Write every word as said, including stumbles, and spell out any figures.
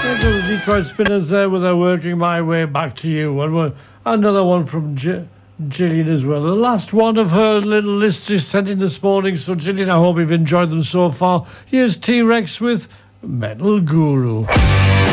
The Detroit Spinners there with their Working My Way Back to You. And we're, another one from G- Gillian as well. The last one of her little lists is sent in this morning. So, Gillian, I hope you've enjoyed them so far. Here's T-Rex with Metal Guru.